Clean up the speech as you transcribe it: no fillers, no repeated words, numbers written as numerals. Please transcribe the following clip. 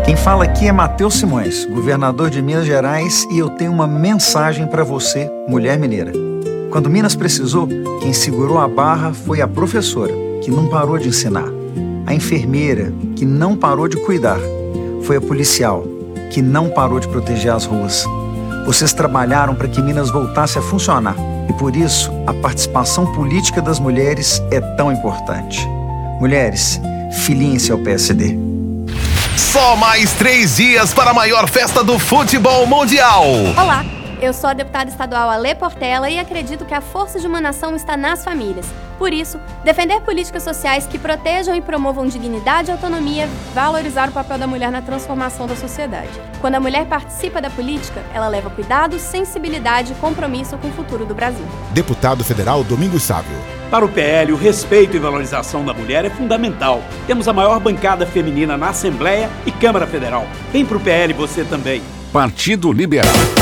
Quem fala aqui é Matheus Simões, governador de Minas Gerais, e eu tenho uma mensagem para você, mulher mineira. Quando Minas precisou, quem segurou a barra foi a professora, que não parou de ensinar. A enfermeira, que não parou de cuidar. Foi a policial, que não parou de proteger as ruas. Vocês trabalharam para que Minas voltasse a funcionar. E por isso, a participação política das mulheres é tão importante. Mulheres, filiem-se ao PSD. Só mais 3 dias para a maior festa do futebol mundial. Olá, eu sou a deputada estadual Alê Portela e acredito que a força de uma nação está nas famílias. Por isso, defender políticas sociais que protejam e promovam dignidade e autonomia, valorizar o papel da mulher na transformação da sociedade. Quando a mulher participa da política, ela leva cuidado, sensibilidade e compromisso com o futuro do Brasil. Deputado Federal Domingos Sávio. Para o PL, o respeito e valorização da mulher é fundamental. Temos a maior bancada feminina na Assembleia e Câmara Federal. Vem pro PL você também. Partido Liberal.